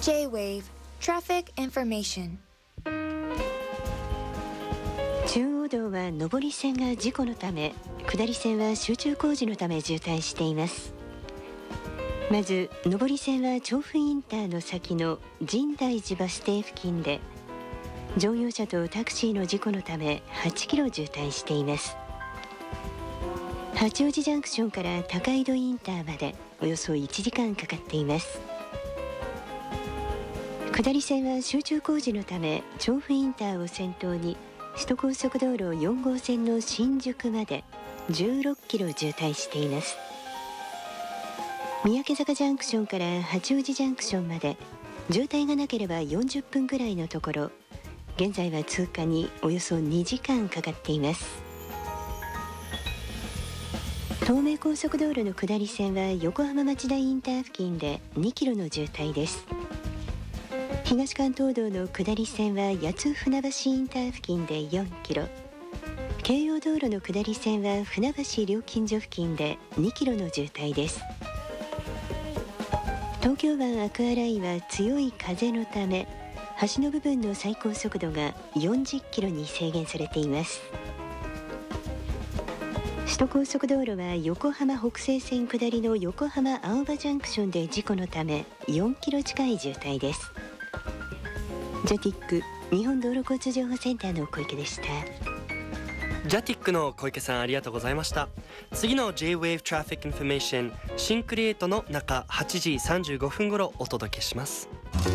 J-Wave Traffic Information。 中央道は上り線が事故のため、下り線は集中工事のため渋滞しています。まず上り線は調布インターの先の深大寺バス停付近で乗用車とタクシーの事故のため8キロ渋滞しています。八王子ジャンクションから高井戸インターまでおよそ1時間かかっています。下り線は集中工事のため調布インターを先頭に首都高速道路4号線の新宿まで16キロ渋滞しています。三宅坂ジャンクションから八王子ジャンクションまで渋滞がなければ40分くらいのところ、現在は通過におよそ2時間かかっています。東名高速道路の下り線は横浜町田インター付近で2キロの渋滞です。東関東道の下り線は谷津船橋インター付近で4キロ、京葉道路の下り線は船橋料金所付近で2キロの渋滞です。東京湾アクアラインは強い風のため橋の部分の最高速度が40キロに制限されています。首都高速道路は横浜北西線下りの横浜青葉ジャンクションで事故のため4キロ近い渋滞です。ジャティック日本道路交通情報センターの小池でした。 ジャティックの小池さん、ありがとうございました。次の J-Wave Traffic Information 新クリエイトの中8時35分頃お届けします。